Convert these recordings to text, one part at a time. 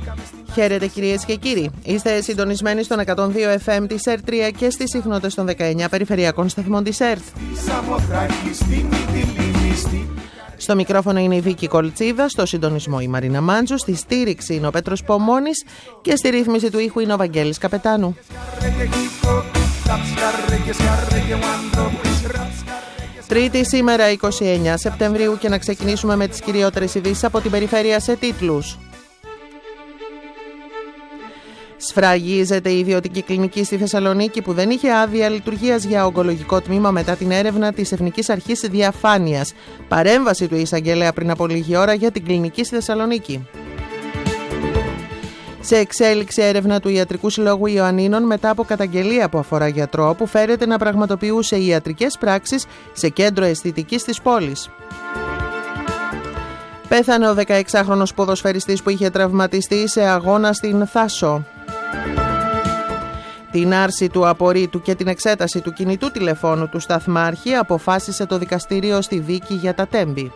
Χαίρετε κυρίες και κύριοι. Είστε συντονισμένοι στον 102 FM της ΕΡΤ3 και στις συχνότητες των 19 περιφερειακών σταθμών της ΕΡΤ. Στο μικρόφωνο είναι η Βίκη Κολτσίδα, στο συντονισμό η Μαρίνα Μάντζου, στη στήριξη είναι ο Πέτρος Πομώνης και στη ρύθμιση του ήχου είναι ο Βαγγέλης Καπετάνου. Τρίτη σήμερα 29 Σεπτεμβρίου και να ξεκινήσουμε με τις κυριότερες ειδήσεις από την περιφέρεια σε τίτλους. Σφραγίζεται η ιδιωτική κλινική στη Θεσσαλονίκη που δεν είχε άδεια λειτουργίας για ογκολογικό τμήμα μετά την έρευνα της Εθνικής Αρχής Διαφάνειας. Παρέμβαση του εισαγγελέα πριν από λίγη ώρα για την κλινική στη Θεσσαλονίκη. Σε εξέλιξη έρευνα του Ιατρικού Συλλόγου Ιωαννίνων μετά από καταγγελία που αφορά γιατρό που φέρεται να πραγματοποιούσε ιατρικές πράξεις σε κέντρο αισθητικής της πόλης. Πέθανε ο 16χρονος ποδοσφαιριστής που είχε τραυματιστεί σε αγώνα στην Θάσο. Την άρση του απορρίτου και την εξέταση του κινητού τηλεφώνου του σταθμάρχη αποφάσισε το δικαστήριο στη δίκη για τα Τέμπη.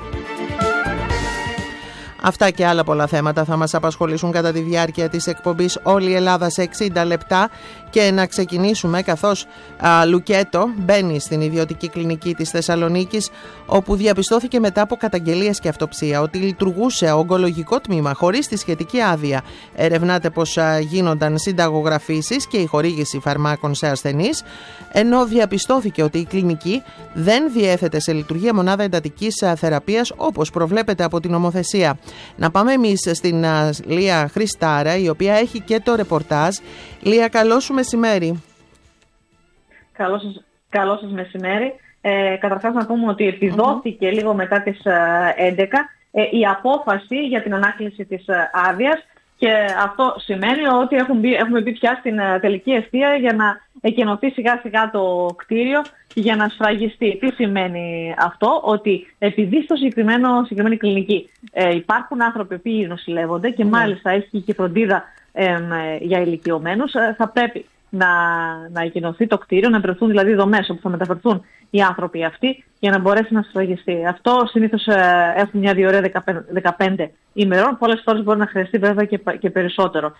Αυτά και άλλα πολλά θέματα θα μας απασχολήσουν κατά τη διάρκεια της εκπομπής Όλη η Ελλάδα σε 60 λεπτά και να ξεκινήσουμε καθώς Λουκέτο μπαίνει στην ιδιωτική κλινική της Θεσσαλονίκης όπου διαπιστώθηκε μετά από καταγγελίες και αυτοψία ότι λειτουργούσε ογκολογικό τμήμα χωρίς τη σχετική άδεια. Ερευνάται πως γίνονταν συνταγογραφήσεις και η χορήγηση φαρμάκων σε ασθενείς, ενώ διαπιστώθηκε ότι η κλινική δεν διέθετε σε λειτουργία μονάδα εντατικής θεραπείας όπως προβλέπεται από την νομοθεσία. Να πάμε εμείς στην Λία Χριστάρα, η οποία έχει και το ρεπορτάζ. Λία, καλό σου μεσημέρι. Καλό σας μεσημέρι. Καταρχάς να πούμε ότι επιδόθηκε λίγο μετά τις 11 η απόφαση για την ανάκληση της άδειας και αυτό σημαίνει ότι έχουμε μπει πια στην τελική ευθεία για να εκενωθεί σιγά σιγά το κτίριο για να σφραγιστεί. Τι σημαίνει αυτό? Ότι επειδή στο συγκεκριμένη κλινική υπάρχουν άνθρωποι που νοσηλεύονται και μάλιστα έχει και φροντίδα για ηλικιωμένους, θα πρέπει να εκενωθεί το κτίριο, να βρεθούν δηλαδή δομές όπου θα μεταφερθούν οι άνθρωποι αυτοί για να μπορέσει να σφραγιστεί. Αυτό συνήθως έχουν μια διορία 15 ημερών, πολλές φορές μπορεί να χρειαστεί βέβαια και περισσότερο.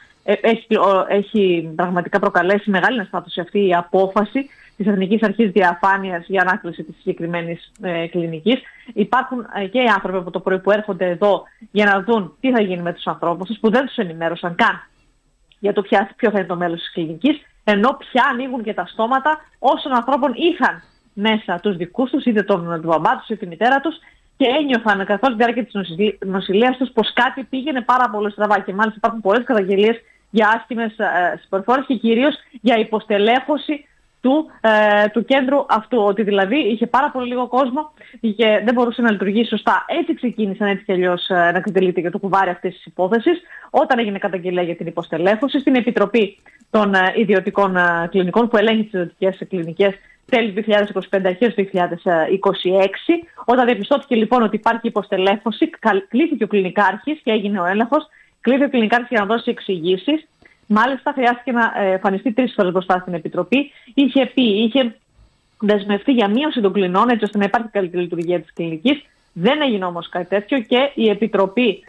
Έχει πραγματικά προκαλέσει μεγάλη ενστάτωση αυτή η απόφαση της Εθνικής Αρχής Διαφάνειας για ανάκληση της συγκεκριμένης κλινικής. Υπάρχουν και οι άνθρωποι από το πρωί που έρχονται εδώ για να δουν τι θα γίνει με τους ανθρώπους τους, που δεν τους ενημέρωσαν καν για το ποιο θα είναι το μέλλον της κλινικής, ενώ πια ανοίγουν και τα στόματα όσων ανθρώπων είχαν μέσα τους δικούς τους, είτε τον μπαμπά τους είτε τη μητέρα τους, και ένιωθαν καθ' όλη τη διάρκεια της νοσηλείας τους πως κάτι πήγαινε πάρα πολύ στραβά. Και μάλιστα υπάρχουν πολλές καταγγελίες για άσχημες συμπεριφορές και κυρίως για υποστελέχωση του κέντρου αυτού. Ότι δηλαδή είχε πάρα πολύ λίγο κόσμο και δεν μπορούσε να λειτουργήσει σωστά. Έτσι ξεκίνησαν έτσι κι αλλιώς να εκτελείται για το κουβάρι αυτής της υπόθεσης. Όταν έγινε καταγγελία για την υποστελέχωση, στην Επιτροπή των Ιδιωτικών Κλινικών που ελέγχει τις ιδιωτικές κλινικές τέλη του 2025, αρχές του 2026, όταν διαπιστώθηκε λοιπόν ότι υπάρχει υποστελέχωση, κλήθηκε ο κλινικάρχης και έγινε ο έλεγχος. Κλήθηκε ο κλινικάρχης για να δώσει εξηγήσεις. Μάλιστα, χρειάστηκε να εμφανιστεί 3 φορές μπροστά στην Επιτροπή. Είχε δεσμευτεί για μείωση των κλινών, έτσι ώστε να υπάρχει καλύτερη λειτουργία της κλινικής. Δεν έγινε όμως κάτι τέτοιο και η Επιτροπή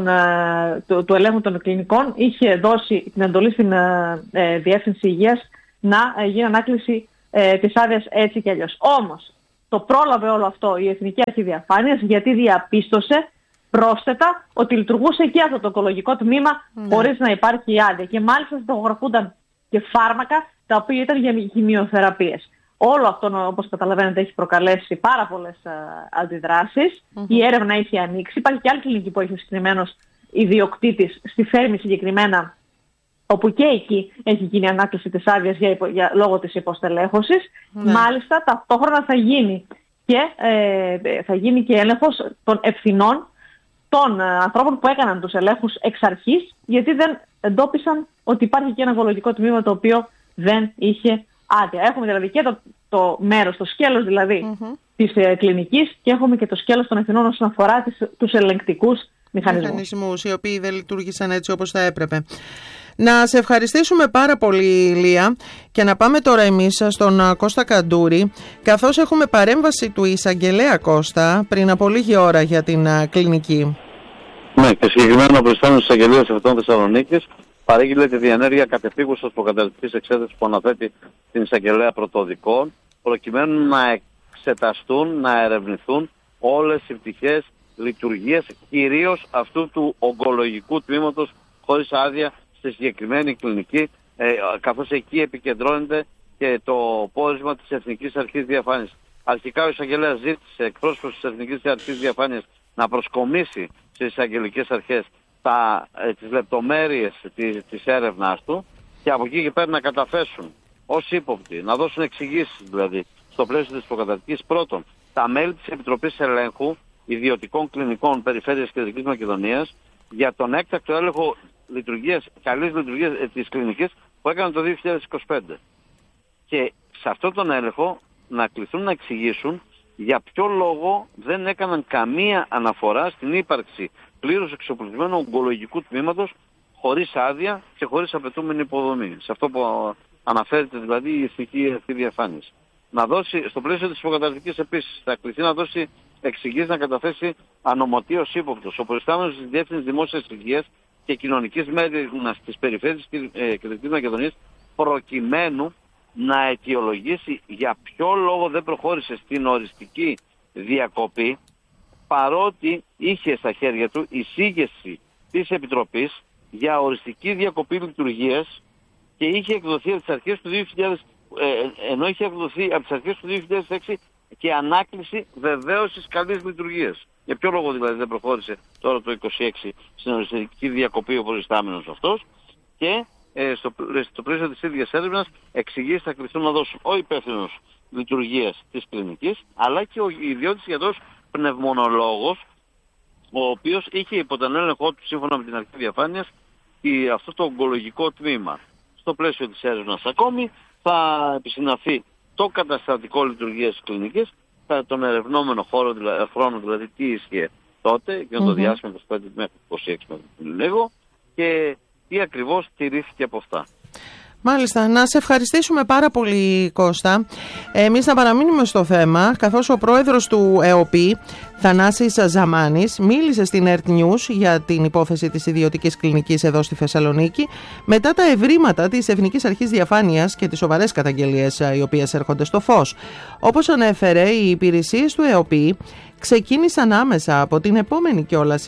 του Ελέγχου των Κλινικών είχε δώσει την εντολή στην Διεύθυνση Υγείας να γίνει ανάκληση της άδειας έτσι κι αλλιώς. Όμως, το πρόλαβε όλο αυτό η Εθνική Αρχή Διαφάνειας, γιατί διαπίστωσε πρόσθετα ότι λειτουργούσε και αυτό το ογκολογικό τμήμα χωρίς να υπάρχει η άδεια. Και μάλιστα συνταγογραφούνταν και φάρμακα τα οποία ήταν για χημειοθεραπείες. Όλο αυτό, όπως καταλαβαίνετε, έχει προκαλέσει πάρα πολλές αντιδράσεις. Η έρευνα έχει ανοίξει. Υπάρχει και άλλη κλινική που έχει ο συγκεκριμένος ιδιοκτήτης στη Θέρμη συγκεκριμένα, όπου και εκεί έχει γίνει ανάκληση της άδειας λόγω της υποστελέχωσης. Μάλιστα, ταυτόχρονα θα γίνει και έλεγχος των ευθυνών των ανθρώπων που έκαναν τους ελέγχους εξ αρχής, γιατί δεν εντόπισαν ότι υπάρχει και ένα ογκολογικό τμήμα το οποίο δεν είχε άδεια. Έχουμε δηλαδή και το μέρος, το σκέλος δηλαδή της κλινικής, και έχουμε και το σκέλος των ευθυνών όσον αφορά τους ελεγκτικούς μηχανισμούς, οι οποίοι δεν λειτουργήσαν έτσι όπως θα έπρεπε. Να σε ευχαριστήσουμε πάρα πολύ, Λία, και να πάμε τώρα εμείς στον Κώστα Καντούρη, καθώς έχουμε παρέμβαση του εισαγγελέα Κώστα πριν από λίγη ώρα για την κλινική. Ναι, και συγκεκριμένα ο προϊστάμενος της Εισαγγελίας Ερευνών Θεσσαλονίκης παρήγγειλε τη διενέργεια κατεπίγουσας προκαταρκτικής εξέτασης που αναθέτει στην Εισαγγελέα Πρωτοδικών, προκειμένου να εξεταστούν, να ερευνηθούν όλες οι πτυχές λειτουργίας, κυρίως αυτού του ογκολογικού τμήματος χωρίς άδεια στη συγκεκριμένη κλινική, καθώς εκεί επικεντρώνεται και το πόρισμα της Εθνικής Αρχής Διαφάνειας. Αρχικά ο εισαγγελέας ζήτησε εκπρόσωπος της Εθνικής Αρχής Διαφάνειας να προσκομίσει στις εισαγγελικές αρχές τις λεπτομέρειες της έρευνάς του και από εκεί και πέρα να καταθέσουν ως ύποπτοι, να δώσουν εξηγήσεις δηλαδή στο πλαίσιο της προκαταρκτικής. Πρώτον, τα μέλη της Επιτροπής Ελέγχου Ιδιωτικών Κλινικών Περιφέρειας και Δυτικής Μακεδονίας για τον έκτακτο έλεγχο καλής λειτουργίας της κλινικής που έκανε το 2025. Και σε αυτόν τον έλεγχο να κληθούν να εξηγήσουν για ποιο λόγο δεν έκαναν καμία αναφορά στην ύπαρξη πλήρως εξοπλισμένου ογκολογικού τμήματος χωρίς άδεια και χωρίς απαιτούμενη υποδομή. Σε αυτό που αναφέρεται δηλαδή η Εθνική Αρχή Διαφάνειας. Να δώσει, στο πλαίσιο της προκαταρκτικής επίσης, θα κληθεί να δώσει εξηγήσεις, να καταθέσει ανομωτίως ύποπτος ο προϊστάμενος της Διεύθυνσης Δημόσιας Υγείας και Κοινωνικής Μέριμνας της Περιφέρειας και Δυτικής Μακεδονίας, προκειμένου να αιτιολογήσει για ποιο λόγο δεν προχώρησε στην οριστική διακοπή, παρότι είχε στα χέρια του εισήγηση της Επιτροπής για οριστική διακοπή λειτουργίας και είχε εκδοθεί από τις αρχές του 2000, ενώ είχε εκδοθεί από τις αρχές του 2006 και ανάκληση βεβαίωσης καλής λειτουργίας. Για ποιο λόγο δηλαδή δεν προχώρησε τώρα το 2026 στην οριστική διακοπή ο προϊστάμενος αυτός, και στο πλαίσιο της ίδιας έρευνας εξηγήσεις θα κληθούν να δώσουν ο υπεύθυνος λειτουργίας της κλινικής, αλλά και ο ιδιώτης γιατρός πνευμονολόγος, ο οποίος είχε υπό τον έλεγχό του σύμφωνα με την Αρχή Διαφάνειας αυτό το ογκολογικό τμήμα. Στο πλαίσιο της έρευνας ακόμη θα επισυναθεί το καταστατικό λειτουργίας της κλινικής, τον ερευνόμενο χρόνο δηλαδή τι ίσχυε τότε, για το διάστημα 25 μέχρι 26 λίγο, και τι ακριβώς τηρήθηκε από αυτά. Μάλιστα. Να σε ευχαριστήσουμε πάρα πολύ, Κώστα. Εμείς θα παραμείνουμε στο θέμα, καθώς ο πρόεδρος του ΕΟΠΗ, Θανάσης Ζαμάνης, μίλησε στην Earth News για την υπόθεση της ιδιωτικής κλινικής εδώ στη Θεσσαλονίκη, μετά τα ευρήματα της Εθνικής Αρχής Διαφάνειας και τις σοβαρές καταγγελίες οι οποίες έρχονται στο φως. Όπως ανέφερε, οι υπηρεσίες του ΕΟΠΗ ξεκίνησαν άμεσα από την επόμενη κιόλας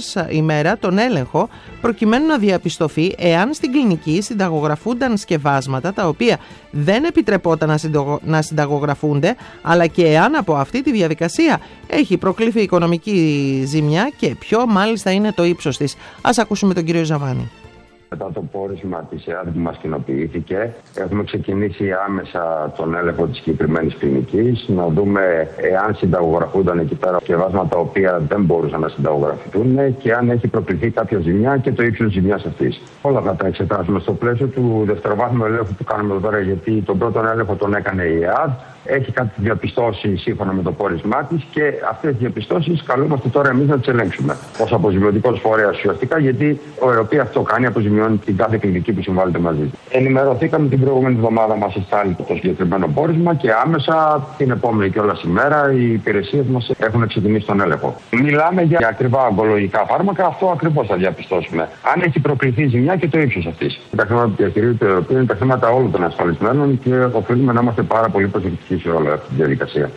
ημέρα τον έλεγχο, προκειμένου να διαπιστωθεί εάν στην κλινική συνταγογραφούνταν σκευάσματα τα οποία δεν επιτρεπόταν να συνταγογραφούνται, αλλά και εάν από αυτή τη διαδικασία έχει προκληθεί οικονομική ζημιά και ποιο μάλιστα είναι το ύψος της. Ας ακούσουμε τον κύριο Ζαμάνη. Μετά το πόρισμα της ΕΑΔ που μας κοινοποιήθηκε, έχουμε ξεκινήσει άμεσα τον έλεγχο της συγκεκριμένης κλινικής, να δούμε εάν συνταγογραφούνταν εκεί πέρα σκευάσματα τα οποία δεν μπορούσαν να συνταγογραφηθούν και αν έχει προκληθεί κάποια ζημιά και το ύψος της ζημιάς αυτής. Όλα αυτά τα εξετάζουμε στο πλαίσιο του δευτεροβάθμιου ελέγχου που κάνουμε εδώ πέρα, γιατί τον πρώτο έλεγχο τον έκανε η ΕΑΔ. Έχει κάτι διαπιστώσει σύμφωνα με το πόρισμά της και αυτές τις διαπιστώσεις καλούμαστε τώρα εμείς να τις ελέγξουμε ως αποζημιωτικός φορέας ουσιαστικά, γιατί ο ΕΟΠΗ αυτό κάνει, αποζημιώνει την κάθε κλινική που συμβάλλεται μαζί. Ενημερωθήκαμε την προηγούμενη εβδομάδα, μας εστάλει το συγκεκριμένο πόρισμα και άμεσα την επόμενη κιόλας ημέρα οι υπηρεσίες μας έχουν ξεκινήσει τον έλεγχο. Μιλάμε για ακριβά ογκολογικά φάρμακα, αυτό ακριβώς θα διαπιστώσουμε. Αν έχει προκληθεί ζημιά και το ύψος αυτής. Τα χρήματα που διαχειρίζεται το ΕΟΠΗ είναι τα χρήματα όλων των ασφαλισμένων και οφείλουμε να είμαστε πάρα πολύ προσεκτικοί σε όλη αυτή τη διαδικασία.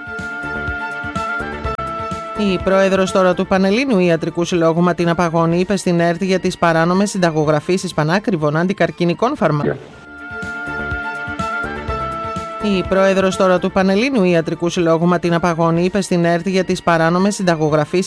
Η πρόεδρος τώρα του Πανελλήνιου Ιατρικού Συλλόγου Ματίνα Παγώνη είπε στην ΕΡΤ για τις παράνομες συνταγογραφήσεις πανάκριβων αντικαρκινικών φαρμάκων. Η πρόεδρος τώρα του Πανελλήνιου Ιατρικού Συλλόγου Ματίνα Παγώνη είπε στην ΕΡΤ για τις παράνομες συνταγογραφήσεις